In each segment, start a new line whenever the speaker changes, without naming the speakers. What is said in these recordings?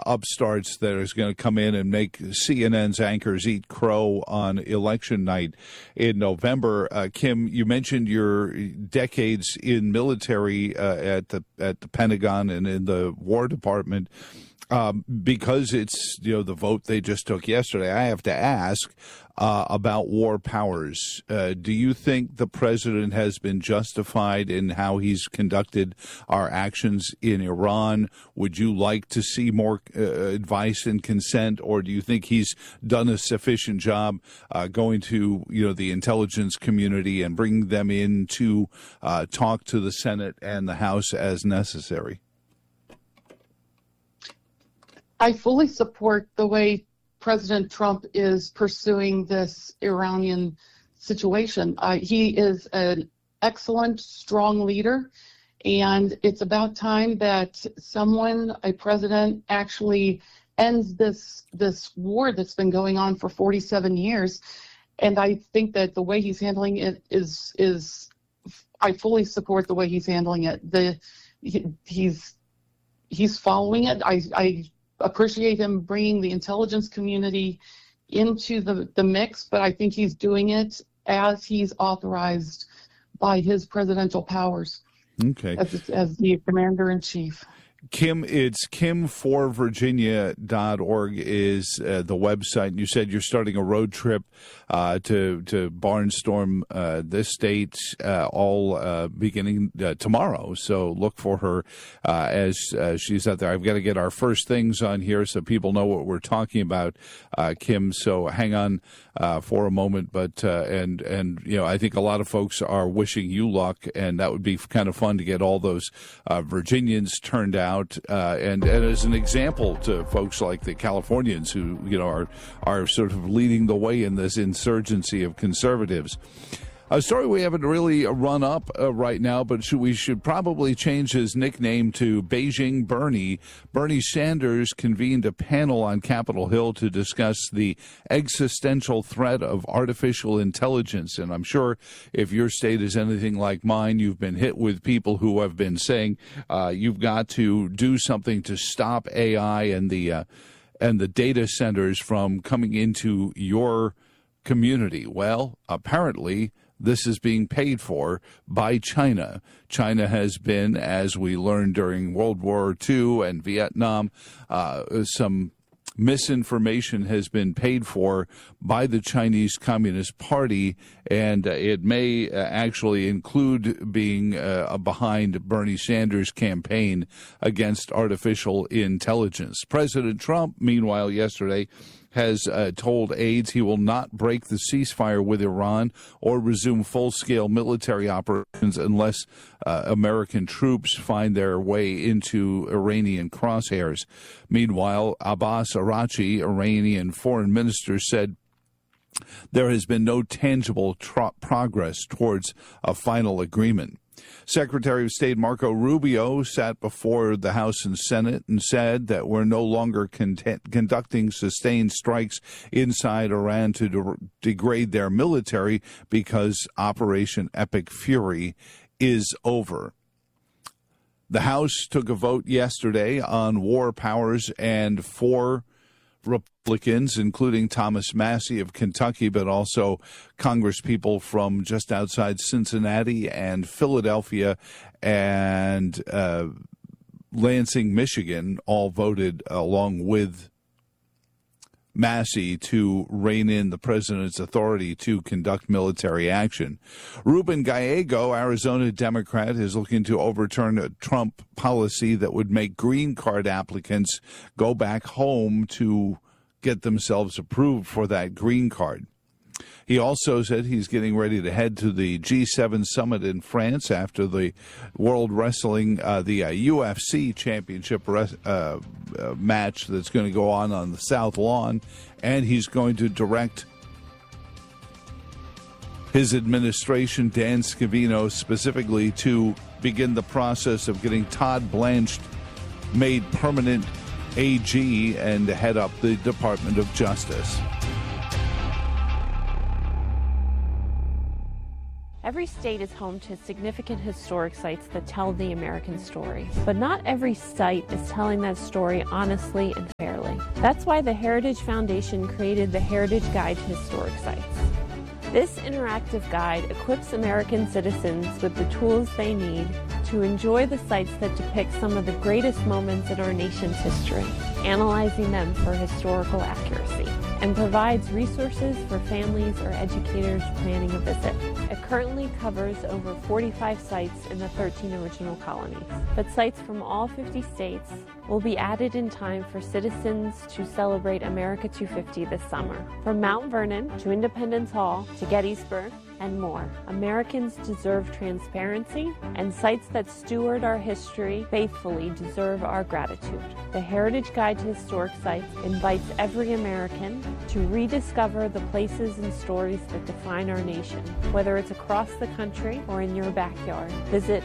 upstarts that is going to come in and make CNN's anchors eat crow on election night in November. Kim, you mentioned your decades in military at the Pentagon and in the War Department. Because it's the vote they just took yesterday, I have to ask about war powers. Do you think the president has been justified in how he's conducted our actions in Iran? Would you like to see more advice and consent, or do you think he's done a sufficient job going to the intelligence community and bringing them in to talk to the Senate and the House as necessary?
I fully support the way President Trump is pursuing this Iranian situation. He is an excellent, strong leader, and it's about time that a president, actually ends this war that's been going on for 47 years. And I think that the way he's handling it is I fully support the way he's handling it. He's following it. I appreciate him bringing the intelligence community into the mix, but I think he's doing it as he's authorized by his presidential powers.
Okay.
As the commander-in-chief.
Kim, it's kimforvirginia.org is the website. And you said you're starting a road trip to barnstorm this state all beginning tomorrow. So look for her as she's out there. I've got to get our first things on here so people know what we're talking about, Kim. So hang on for a moment. But and I think a lot of folks are wishing you luck, and that would be kind of fun to get all those Virginians turned out. And as an example to folks like the Californians who are sort of leading the way in this insurgency of conservatives. A story we haven't really run up right now, but we should probably change his nickname to Beijing Bernie. Bernie Sanders convened a panel on Capitol Hill to discuss the existential threat of artificial intelligence. And I'm sure if your state is anything like mine, you've been hit with people who have been saying you've got to do something to stop AI and the data centers from coming into your community. Well, apparently this is being paid for by China. China has been, as we learned during World War II and Vietnam, some misinformation has been paid for by the Chinese Communist Party, and it may actually include being behind Bernie Sanders' campaign against artificial intelligence. President Trump, meanwhile, yesterday has told aides he will not break the ceasefire with Iran or resume full-scale military operations unless American troops find their way into Iranian crosshairs. Meanwhile, Abbas Araghchi, Iranian foreign minister, said there has been no tangible progress towards a final agreement. Secretary of State Marco Rubio sat before the House and Senate and said that we're no longer conducting sustained strikes inside Iran to degrade their military because Operation Epic Fury is over. The House took a vote yesterday on war powers, and 4 Republicans, including Thomas Massey of Kentucky, but also congresspeople from just outside Cincinnati and Philadelphia and Lansing, Michigan, all voted along with Massey to rein in the president's authority to conduct military action. Ruben Gallego, Arizona Democrat, is looking to overturn a Trump policy that would make green card applicants go back home to get themselves approved for that green card. He also said he's getting ready to head to the G7 summit in France after the World Wrestling, the UFC championship match that's going to go on the South Lawn, and he's going to direct his administration, Dan Scavino, specifically to begin the process of getting Todd Blanche made permanent AG and head up the Department of Justice.
Every state is home to significant historic sites that tell the American story. But not every site is telling that story honestly and fairly. That's why the Heritage Foundation created the Heritage Guide to Historic Sites. This interactive guide equips American citizens with the tools they need to enjoy the sites that depict some of the greatest moments in our nation's history, analyzing them for historical accuracy, and provides resources for families or educators planning a visit. It currently covers over 45 sites in the 13 original colonies, but sites from all 50 states will be added in time for citizens to celebrate America 250 this summer. From Mount Vernon to Independence Hall to Gettysburg and more, Americans deserve transparency, and sites that steward our history faithfully deserve our gratitude. The Heritage Guide to Historic Sites invites every American to rediscover the places and stories that define our nation, whether it's across the country or in your backyard. Visit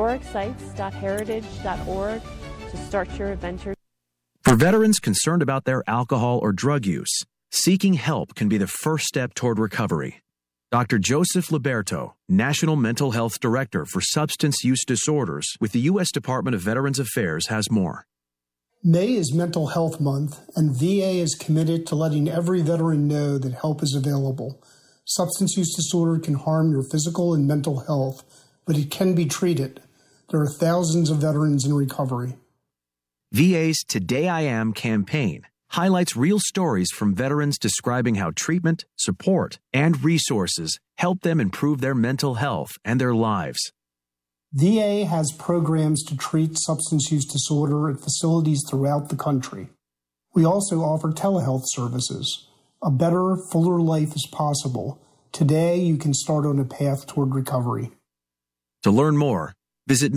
historicsites.heritage.org to start your adventure.
For veterans concerned about their alcohol or drug use, seeking help can be the first step toward recovery. Dr. Joseph Liberto, National Mental Health Director for Substance Use Disorders with the U.S. Department of Veterans Affairs, has more.
May is Mental Health Month, and VA is committed to letting every veteran know that help is available. Substance use disorder can harm your physical and mental health, but it can be treated. There are thousands of veterans in recovery.
VA's Today I Am campaign highlights real stories from veterans describing how treatment, support, and resources help them improve their mental health and their lives.
VA has programs to treat substance use disorder at facilities throughout the country. We also offer telehealth services. A better, fuller life is possible. Today, you can start on a path toward recovery.
To learn more, visit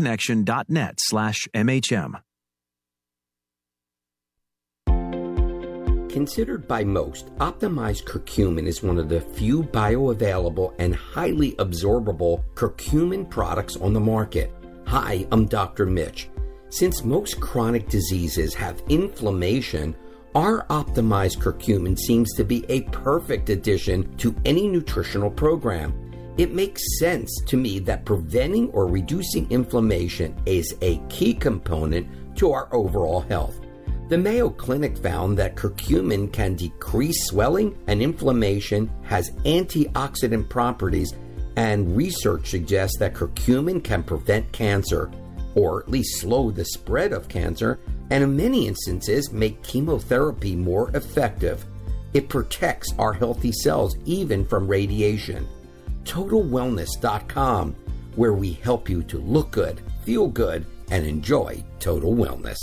maketheconnection.net/MHM.
Considered by most, optimized curcumin is one of the few bioavailable and highly absorbable curcumin products on the market. Hi, I'm Dr. Mitch. Since most chronic diseases have inflammation, our optimized curcumin seems to be a perfect addition to any nutritional program. It makes sense to me that preventing or reducing inflammation is a key component to our overall health. The Mayo Clinic found that curcumin can decrease swelling and inflammation, has antioxidant properties, and research suggests that curcumin can prevent cancer, or at least slow the spread of cancer, and in many instances make chemotherapy more effective. It protects our healthy cells even from radiation. TotalWellness.com, where we help you to look good, feel good, and enjoy total wellness.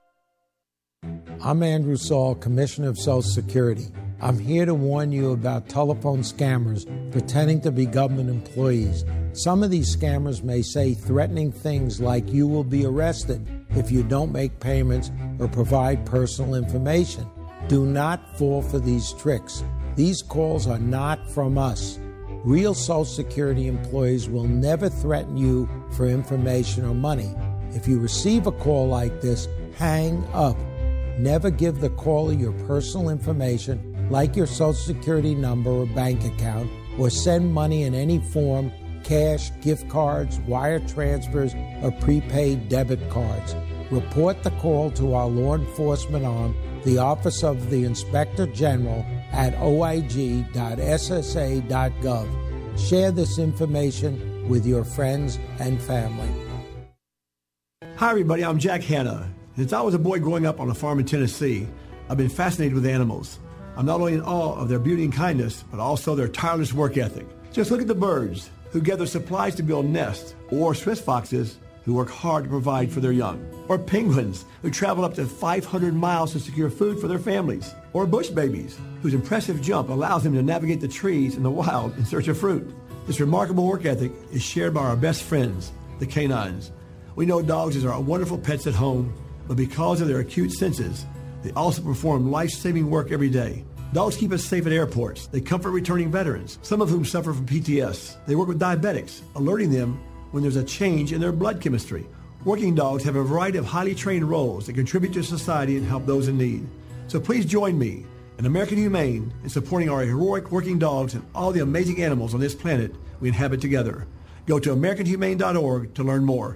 I'm Andrew Saul, Commissioner of Social Security. I'm here to warn you about telephone scammers pretending to be government employees. Some of these scammers may say threatening things like you will be arrested if you don't make payments or provide personal information. Do not fall for these tricks. These calls are not from us. Real Social Security employees will never threaten you for information or money. If you receive a call like this, hang up. Never give the caller your personal information, like your Social Security number or bank account, or send money in any form, cash, gift cards, wire transfers, or prepaid debit cards. Report the call to our law enforcement arm, the Office of the Inspector General, at oig.ssa.gov. Share this information with your friends and family.
Hi, everybody. I'm Jack Hanna. Since I was a boy growing up on a farm in Tennessee, I've been fascinated with animals. I'm not only in awe of their beauty and kindness, but also their tireless work ethic. Just look at the birds who gather supplies to build nests, or Swiss foxes who work hard to provide for their young, or penguins who travel up to 500 miles to secure food for their families, or bush babies whose impressive jump allows them to navigate the trees in the wild in search of fruit. This remarkable work ethic is shared by our best friends, the canines. We know dogs are wonderful pets at home, but because of their acute senses, they also perform life-saving work every day. Dogs keep us safe at airports. They comfort returning veterans, some of whom suffer from PTS. They work with diabetics, alerting them when there's a change in their blood chemistry. Working dogs have a variety of highly trained roles that contribute to society and help those in need. So please join me, an American Humane, in supporting our heroic working dogs and all the amazing animals on this planet we inhabit together. Go to AmericanHumane.org to learn more.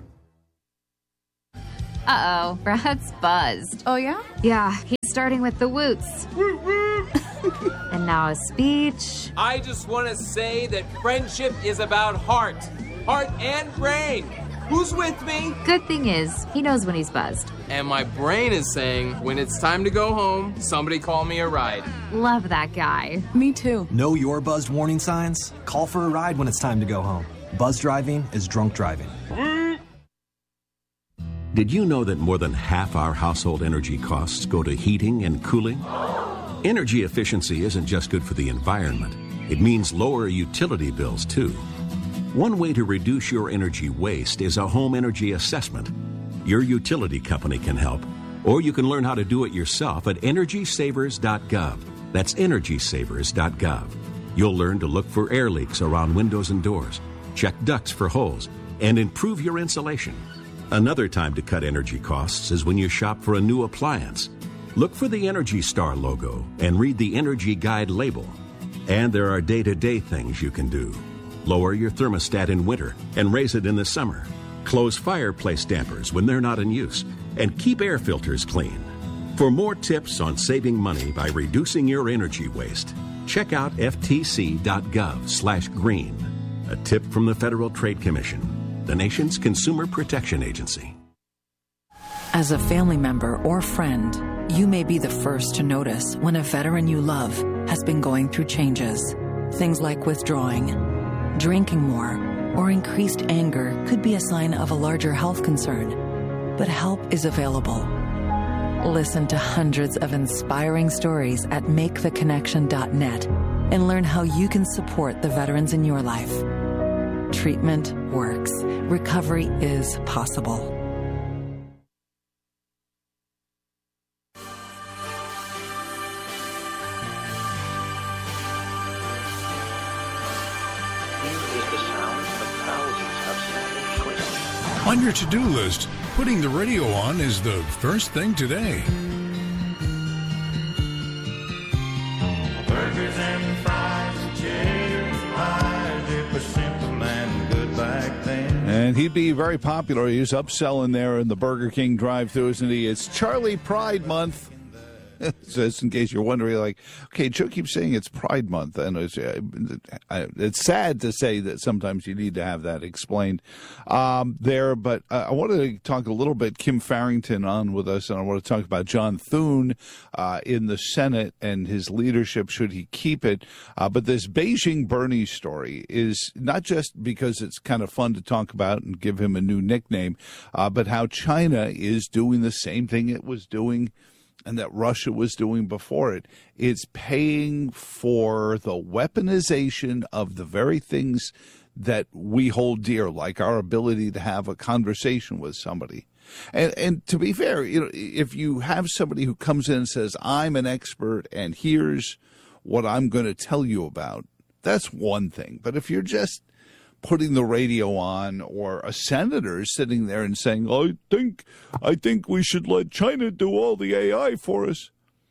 Uh-oh, Brad's buzzed.
Oh, yeah?
Yeah, he's starting with the woots. And now a speech.
I just want to say that friendship is about heart and brain. Who's with me?
Good thing is, he knows when he's buzzed.
And my brain is saying, when it's time to go home, somebody call me a ride.
Love that guy.
Me too.
Know your buzzed warning signs? Call for a ride when it's time to go home. Buzz driving is drunk driving.
Did you know that more than half our household energy costs go to heating and cooling? Energy efficiency isn't just good for the environment. It means lower utility bills, too. One way to reduce your energy waste is a home energy assessment. Your utility company can help, or you can learn how to do it yourself at EnergySavers.gov. That's EnergySavers.gov. You'll learn to look for air leaks around windows and doors, check ducts for holes, and improve your insulation. Another time to cut energy costs is when you shop for a new appliance. Look for the Energy Star logo and read the Energy Guide label. And there are day-to-day things you can do. Lower your thermostat in winter and raise it in the summer. Close fireplace dampers when they're not in use. And keep air filters clean. For more tips on saving money by reducing your energy waste, check out ftc.gov/green. A tip from the Federal Trade Commission, the nation's consumer protection agency.
As a family member or friend, you may be the first to notice when a veteran you love has been going through changes. Things like withdrawing, drinking more, or increased anger could be a sign of a larger health concern. But help is available. Listen to hundreds of inspiring stories at maketheconnection.net and learn how you can support the veterans in your life. Treatment works. Recovery is possible.
On your to-do list, putting the radio on is the first thing today.
Burgers and fries and cherry pies, it was simple and good back then.
And he'd be very popular. He's upselling there in the Burger King drive-thru, isn't he? It's Charlie Pride Month. Just in case you're wondering, like, okay, Joe keeps saying it's Pride Month, and it's sad to say that sometimes you need to have that explained there. But I wanted to talk a little bit, Kim Farrington on with us, and I want to talk about John Thune in the Senate and his leadership, should he keep it. But this Beijing Bernie story is not just because it's kind of fun to talk about and give him a new nickname, but how China is doing the same thing it was doing and that Russia was doing before it. It's paying for the weaponization of the very things that we hold dear, like our ability to have a conversation with somebody. And to be fair, you know, if you have somebody who comes in and says, I'm an expert and here's what I'm going to tell you about, that's one thing. But if you're just putting the radio on, or a senator sitting there and saying, I think we should let China do all the AI for us,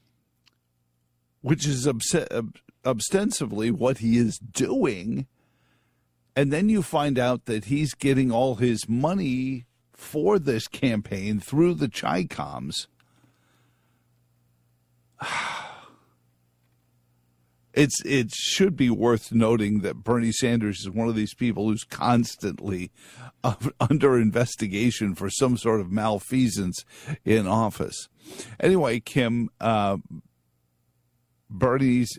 which is ostensibly what he is doing, and then you find out that he's getting all his money for this campaign through the Chi-Coms. It should be worth noting that Bernie Sanders is one of these people who's constantly under investigation for some sort of malfeasance in office. Anyway, Kim, Bernie's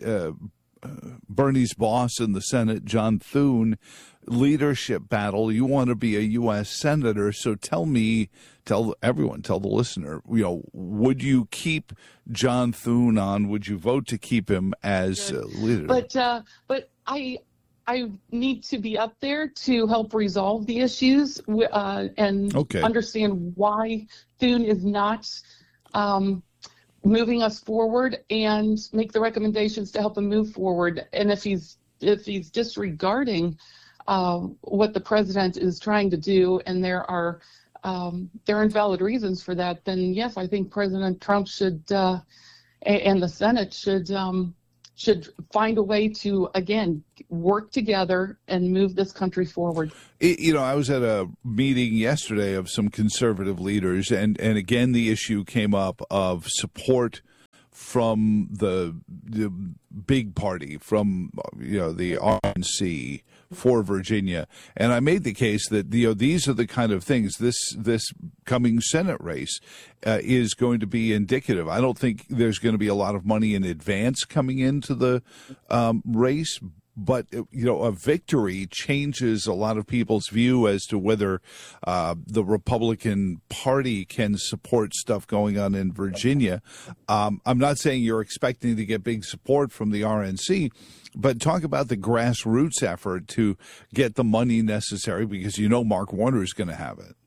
boss in the Senate, John Thune, leadership battle. You want to be a U.S. senator, so tell the listener, you know, would you keep John Thune on? Would you vote to keep him as leader?
But I need to be up there to help resolve the issues and understand why Thune is not moving us forward, and make the recommendations to help him move forward. And if he's disregarding what the president is trying to do, and there are invalid reasons for that, then yes, I think President Trump should and the Senate should should find a way to, again, work together and move this country forward.
I was at a meeting yesterday of some conservative leaders, and again, the issue came up of support from the big party, from the RNC for Virginia. And I made the case that these are the kind of things, this coming Senate race is going to be indicative. I don't think there's going to be a lot of money in advance coming into the race, but a victory changes a lot of people's view as to whether the Republican Party can support stuff going on in Virginia. I'm not saying you're expecting to get big support from the RNC, but talk about the grassroots effort to get the money necessary, because Mark Warner is going to have it.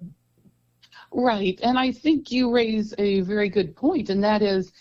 Right, and I think you raise a very good point, and that is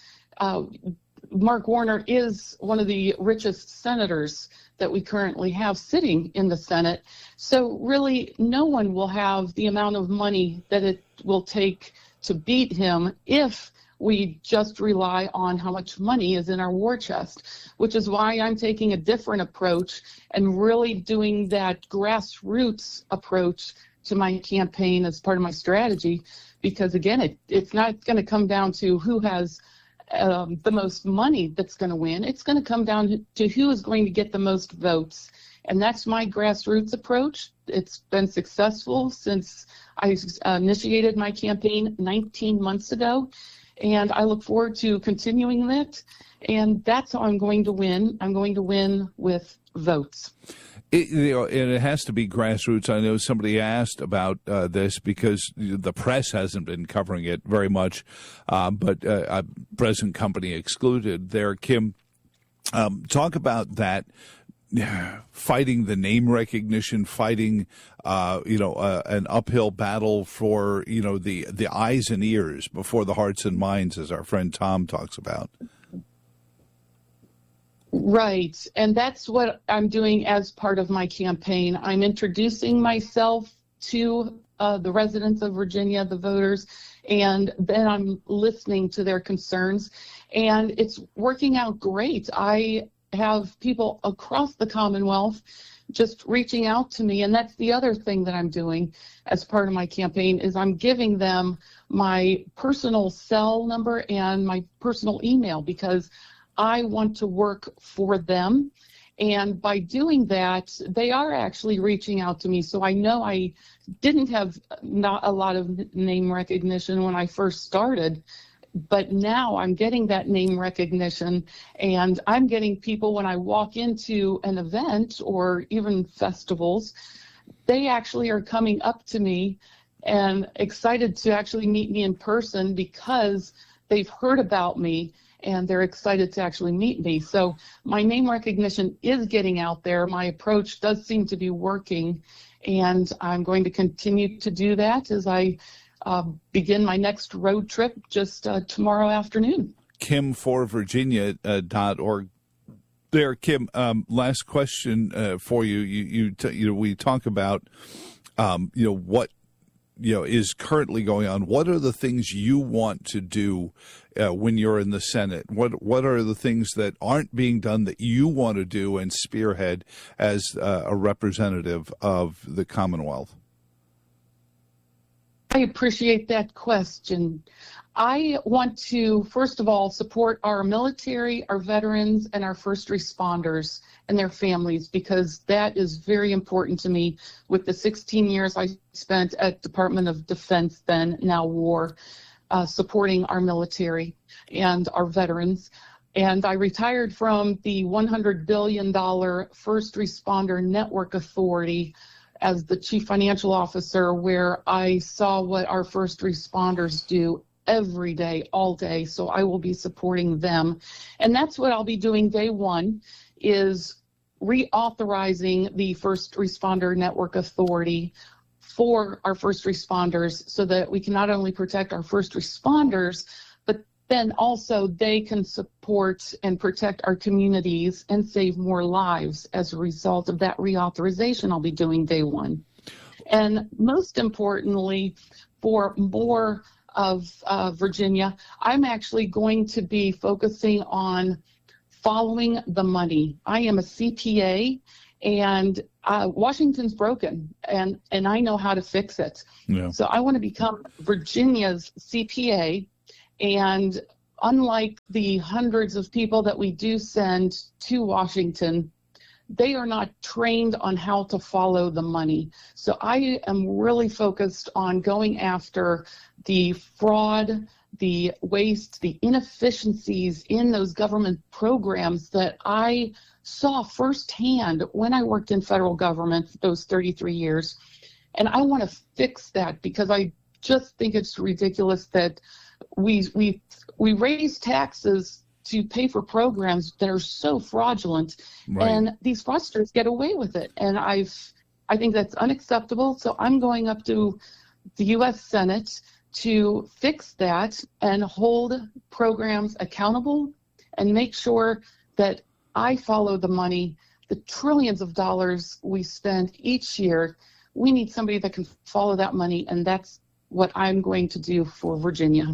Mark Warner is one of the richest senators that we currently have sitting in the Senate. So really, no one will have the amount of money that it will take to beat him if we just rely on how much money is in our war chest, which is why I'm taking a different approach and really doing that grassroots approach to my campaign as part of my strategy. Because again, it's not going to come down to who has the most money that's going to win. It's going to come down to who is going to get the most votes. And that's my grassroots approach. It's been successful since I initiated my campaign 19 months ago. And I look forward to continuing that. And that's how I'm going to win. I'm going to win with votes.
And it has to be grassroots. I know somebody asked about this because the press hasn't been covering it very much, but present company excluded there. Kim, talk about that, fighting the name recognition, fighting an uphill battle for the eyes and ears before the hearts and minds, as our friend Tom talks about.
Right, and that's what I'm doing as part of my campaign. I'm introducing myself to the residents of Virginia, the voters, and then I'm listening to their concerns, and it's working out great. I have people across the Commonwealth just reaching out to me, and that's the other thing that I'm doing as part of my campaign is I'm giving them my personal cell number and my personal email because I want to work for them. And by doing that, they are actually reaching out to me. So I know I didn't have not a lot of name recognition when I first started, but now I'm getting that name recognition, and I'm getting people when I walk into an event or even festivals, they actually are coming up to me and excited to actually meet me in person because they've heard about me and they're excited to actually meet me. So my name recognition is getting out there. My approach does seem to be working, and I'm going to continue to do that as I begin my next road trip just tomorrow afternoon.
KimForVirginia.org. There, Kim, last question for you. We talk about, what is currently going on. What are the things you want to do when you're in the Senate? What are the things that aren't being done that you want to do and spearhead as a representative of the Commonwealth?
I appreciate that question. I want to, first of all, support our military, our veterans, and our first responders and their families, because that is very important to me with the 16 years I spent at Department of Defense, then now War, supporting our military and our veterans. And I retired from the $100 billion First Responder Network Authority as the chief financial officer, where I saw what our first responders do every day, all day. So I will be supporting them. And that's what I'll be doing day one, is reauthorizing the First Responder Network Authority for our first responders so that we can not only protect our first responders, but then also they can support and protect our communities and save more lives as a result of that reauthorization I'll be doing day one. And most importantly, for more of Virginia, I'm actually going to be focusing on following the money. I am a CPA, and Washington's broken, and I know how to fix it.
Yeah.
So I want to become Virginia's CPA, and unlike the hundreds of people that we do send to Washington, they are not trained on how to follow the money. So I am really focused on going after the fraud, the waste, the inefficiencies in those government programs that I saw firsthand when I worked in federal government those 33 years. And I want to fix that, because I just think it's ridiculous that we raise taxes to pay for programs that are so fraudulent,
Right.
and these fraudsters get away with it. And I think that's unacceptable. So I'm going up to the U.S. Senate to fix that and hold programs accountable and make sure that I follow the money. The trillions of dollars we spend each year, we need somebody that can follow that money, and that's what I'm going to do for Virginia.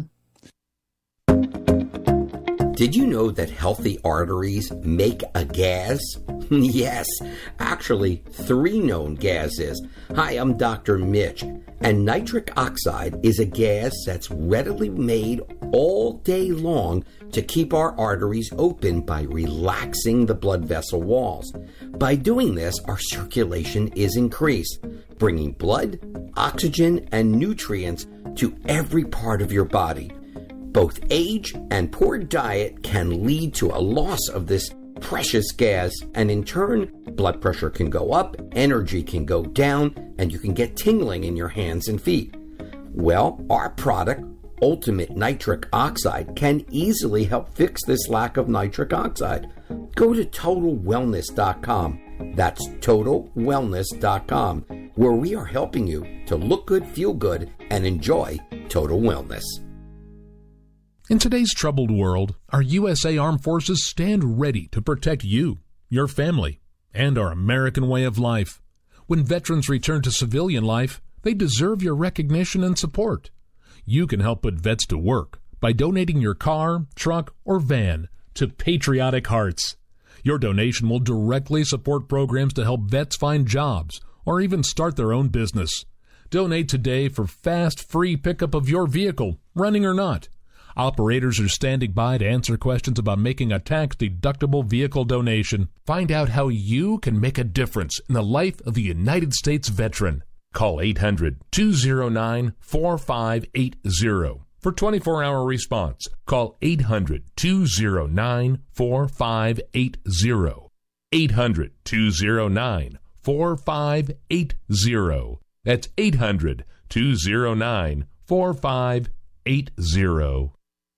Did you know that healthy arteries make a gas? Yes, actually 3 known gases. Hi, I'm Dr. Mitch, and nitric oxide is a gas that's readily made all day long to keep our arteries open by relaxing the blood vessel walls. By doing this, our circulation is increased, bringing blood, oxygen, and nutrients to every part of your body. Both age and poor diet can lead to a loss of this precious gas, and in turn, blood pressure can go up, energy can go down, and you can get tingling in your hands and feet. Well, our product, Ultimate Nitric Oxide, can easily help fix this lack of nitric oxide. Go to TotalWellness.com. That's TotalWellness.com, where we are helping you to look good, feel good, and enjoy total wellness.
In today's troubled world, our USA Armed Forces stand ready to protect you, your family, and our American way of life. When veterans return to civilian life, they deserve your recognition and support. You can help put vets to work by donating your car, truck, or van to Patriotic Hearts. Your donation will directly support programs to help vets find jobs or even start their own business. Donate today for fast, free pickup of your vehicle, running or not. Operators are standing by to answer questions about making a tax-deductible vehicle donation. Find out how you can make a difference in the life of a United States veteran. Call 800-209-4580 for 24-hour response. Call 800-209-4580. 800-209-4580. That's 800-209-4580.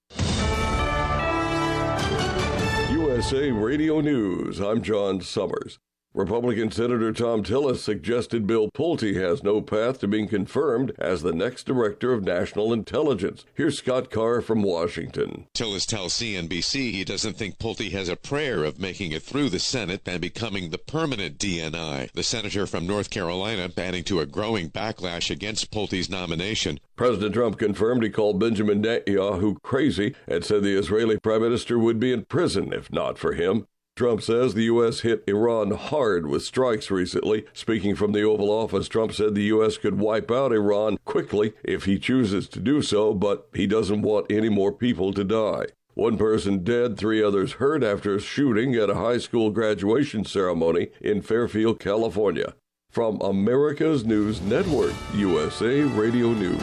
USA Radio News, I'm John Summers. Republican Senator Thom Tillis suggested Bill Pulte has no path to being confirmed as the next Director of National Intelligence. Here's Scott Carr from Washington.
Tillis tells CNBC he doesn't think Pulte has a prayer of making it through the Senate and becoming the permanent DNI. The senator from North Carolina adding to a growing backlash against Pulte's nomination.
President Trump confirmed he called Benjamin Netanyahu crazy and said the Israeli prime minister would be in prison if not for him. Trump says the U.S. hit Iran hard with strikes recently. Speaking from the Oval Office, Trump said the U.S. could wipe out Iran quickly if he chooses to do so, but he doesn't want any more people to die. 1 person dead, 3 others hurt after a shooting at a high school graduation ceremony in Fairfield, California. From America's News Network, USA Radio News.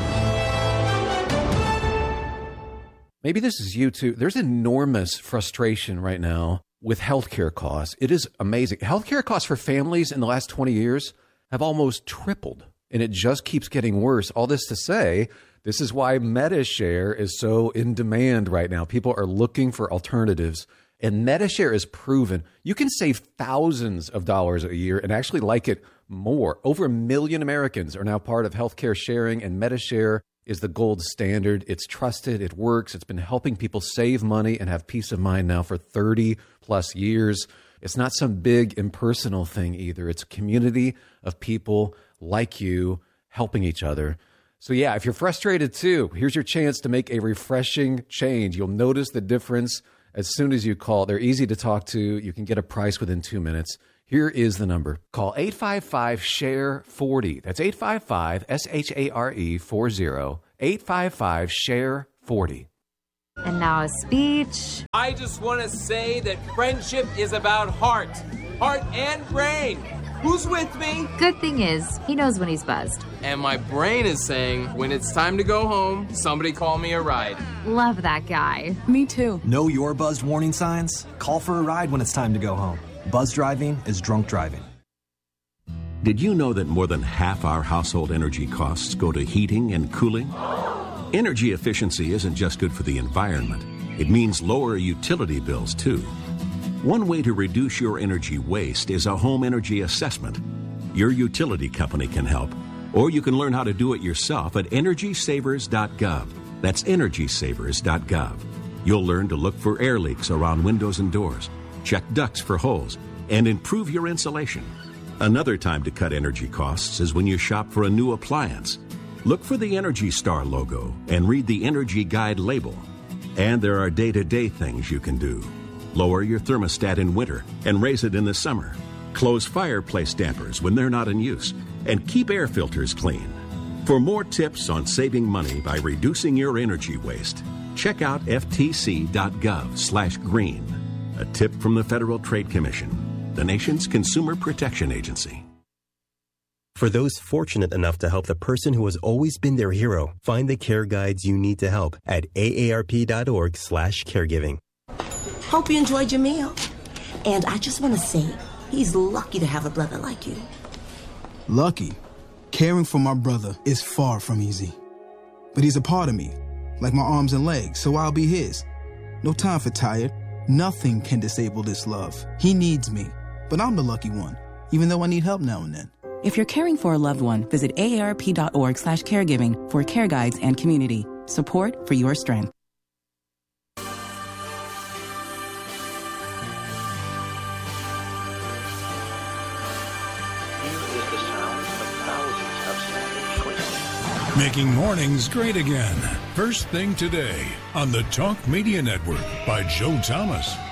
Maybe this is you too. There's enormous frustration right now with healthcare costs. It is amazing. Healthcare costs for families in the last 20 years have almost tripled, and it just keeps getting worse. All this to say, this is why Medi-Share is so in demand right now. People are looking for alternatives, and Medi-Share is proven. You can save thousands of dollars a year and actually like it more. Over 1 million Americans are now part of healthcare sharing, and Medi-Share is the gold standard. It's trusted. It works. It's been helping people save money and have peace of mind now for 30 plus years. It's not some big impersonal thing either. It's a community of people like you helping each other. So if you're frustrated too, here's your chance to make a refreshing change. You'll notice the difference as soon as you call. They're easy to talk to. You can get a price within 2 minutes. Here is the number. Call 855-SHARE-40. That's 855-SHARE-40. 855-SHARE-40.
And now a speech.
I just want to say that friendship is about heart and brain. Who's with me?
Good thing is, he knows when he's buzzed.
And my brain is saying, when it's time to go home, somebody call me a ride.
Love that guy.
Me too.
Know your buzzed warning signs? Call for a ride when it's time to go home. Buzz driving is drunk driving.
Did you know that more than half our household energy costs go to heating and cooling? Energy efficiency isn't just good for the environment. It means lower utility bills, too. One way to reduce your energy waste is a home energy assessment. Your utility company can help, or you can learn how to do it yourself at EnergySavers.gov. That's EnergySavers.gov. You'll learn to look for air leaks around windows and doors, check ducts for holes, and improve your insulation. Another time to cut energy costs is when you shop for a new appliance. Look for the Energy Star logo and read the Energy Guide label. And there are day-to-day things you can do. Lower your thermostat in winter and raise it in the summer. Close fireplace dampers when they're not in use. And keep air filters clean. For more tips on saving money by reducing your energy waste, check out ftc.gov/green. A tip from the Federal Trade Commission, the nation's consumer protection agency.
For those fortunate enough to help the person who has always been their hero, find the care guides you need to help at aarp.org/caregiving.
Hope you enjoyed your meal. And I just want to say, he's lucky to have a brother like you.
Lucky? Caring for my brother is far from easy. But he's a part of me, like my arms and legs, so I'll be his. No time for tired. Nothing can disable this love. He needs me, but I'm the lucky one, even though I need help now and then.
If you're caring for a loved one, visit aarp.org/caregiving for care guides and community support for your strength.
Making mornings great again. First thing today on the Talk Media Network by Joe Thomas.